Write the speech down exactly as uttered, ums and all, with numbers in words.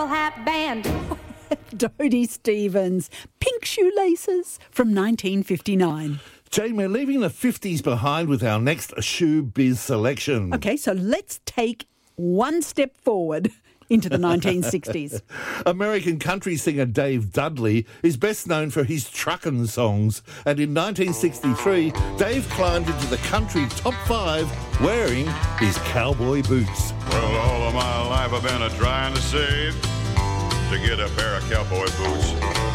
hat band. Dodie Stevens, Pink Shoelaces from nineteen fifty-nine. Jane, we're leaving the fifties behind with our next shoe biz selection. Okay, so let's take one step forward into the nineteen sixties. American country singer Dave Dudley is best known for his truckin' songs, and in nineteen sixty-three, Dave climbed into the country top five wearing his cowboy boots. Well, all of my life I've been a trying to save to get a pair of cowboy boots.